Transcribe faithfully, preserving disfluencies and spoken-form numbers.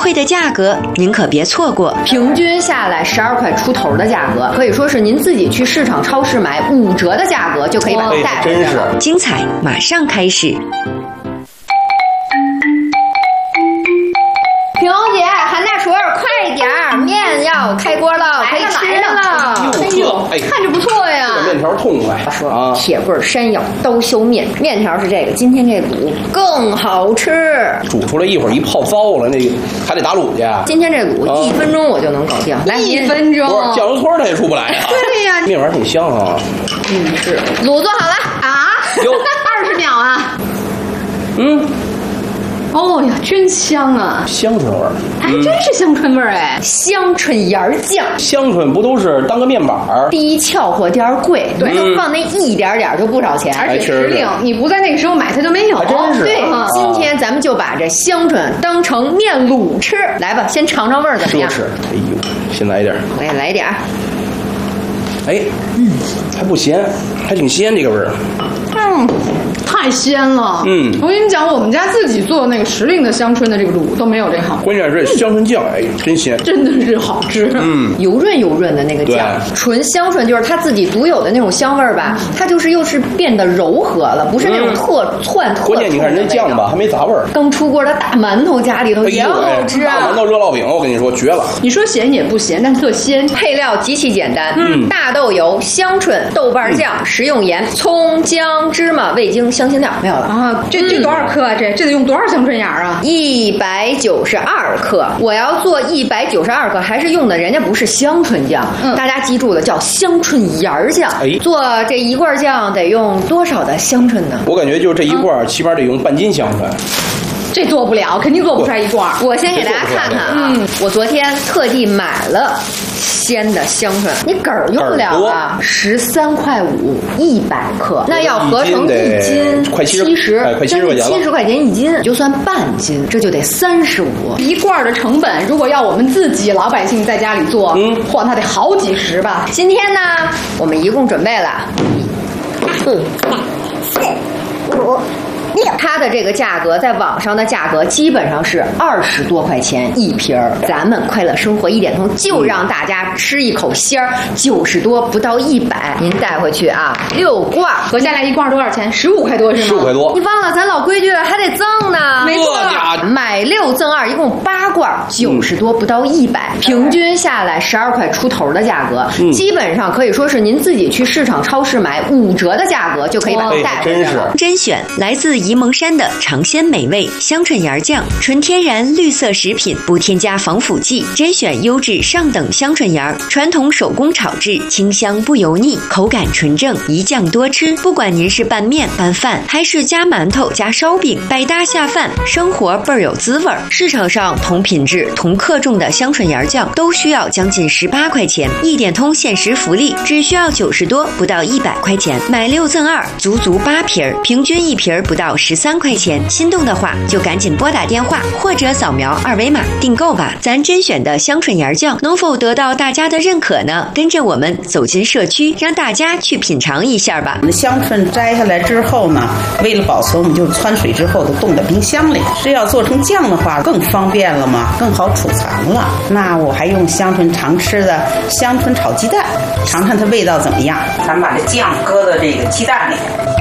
惠的价格，您可别错过。 平均下来十二块出头的价格，可以说是您自己去市场超市买五折的价格就可以把它带回来了。 精彩马上开始。 萍姐，韩大厨，快点儿，面要开锅了，可以吃了。 哎呦，哎， 看着不错呀。 这个面条痛快啊！ 铁棍山药刀削面，面条是这个，今天这卤更好吃。 煮出来一会儿一泡糟了，那个还得打卤去。 今天这卤一分钟我就能搞定，来一分钟， 酱油搓它也出不来啊。 对呀， 面丸挺香啊。 嗯，是。卤做好了啊？ 有二十秒啊。 嗯。 哦呀，真香啊！ 香椿味儿， 还真是香椿味儿哎！ 香椿芽酱， 香椿不都是当个面板儿？ 第一俏货，第二贵，对，就放那一点点就不少钱， 而且时令，你不在那个时候买它就没有。 还真是。 对，今天咱们就把这香椿当成面卤吃，来吧，先尝尝味儿怎么样？ 奢侈，哎呦，先来一点， 我也来点儿。 哎，嗯，还不咸，还挺鲜这个味儿。 嗯，太鲜了。 嗯， 我跟你讲，我们家自己做那个时令的香椿的这个卤都没有这好。 关键是香椿酱，哎，真鲜， 真的是好吃。 嗯， 油润油润的那个酱，纯香椿就是它自己独有的那种香味儿吧，它就是又是变得柔和了，不是那种特窜特。 关键你看人家酱吧，还没杂味儿。 刚出锅的大馒头夹里头也好吃啊！ 大馒头热烙饼，我跟你说绝了。 你说咸也不咸，但特鲜。 配料极其简单，嗯，大豆油、香椿、豆瓣酱、食用盐、葱、姜、芝麻、味精、香辛料，没有了啊。这这多少克啊？这这得用多少香椿芽啊？ 一百九十二克。我要做一百九十二克，还是用的人家不是香椿酱，嗯，大家记住了，叫香椿芽酱。哎，做这一罐酱得用多少的香椿呢？ 我感觉就这一罐，起码得用半斤香椿。 这做不了，肯定做不出来一罐。 我先给大家看看啊，嗯，我昨天特地买了鲜的香椿，你梗儿用不了啊，十三块五一百克，那要合成一斤， 快七十，快七十块钱了， 七十块钱一斤，就算半斤，这就得三十五。 一罐的成本，如果要我们自己老百姓在家里做，嗯，嚯，那得好几十吧。 今天呢，我们一共准备了四、四、五。它的这个价格在网上的价格基本上是二十多块钱一瓶儿，咱们快乐生活一点通就让大家吃一口鲜儿，九十多不到一百，您带回去啊，六罐合下来一罐多少钱？十五块多是吗？ 十五块多。 你忘了咱老规矩了，还得赠呢。 没错， 买六赠二，一共八罐，九十多不到一百，平均下来十二块出头的价格，嗯，基本上可以说是您自己去市场超市买五折的价格就可以把它带回来了。 甄选来自沂蒙山的尝鲜美味香椿芽酱，纯天然绿色食品，不添加防腐剂，甄选优质上等香椿芽，传统手工炒制，清香不油腻，口感纯正，一酱多吃。不管您是拌面、拌饭，还是加馒头、加烧饼，百搭下饭，生活倍儿有滋味。市场上同品质、同克重的香椿芽酱都需要将近十八块钱，一点通限时福利，只需要九十多，不到一百块钱，买六赠二，足足八瓶儿，平均一瓶儿不到十三块钱。心动的话就赶紧拨打电话或者扫描二维码订购吧。咱甄选的香椿芽酱能否得到大家的认可呢？跟着我们走进社区，让大家去品尝一下吧。 香椿摘下来之后呢，为了保存，我们就汆水之后都冻在冰箱里。这要做成酱的话更方便了嘛，更好储藏了。那我还用香椿常吃的香椿炒鸡蛋，尝尝它味道怎么样。咱把这酱搁到这个鸡蛋里，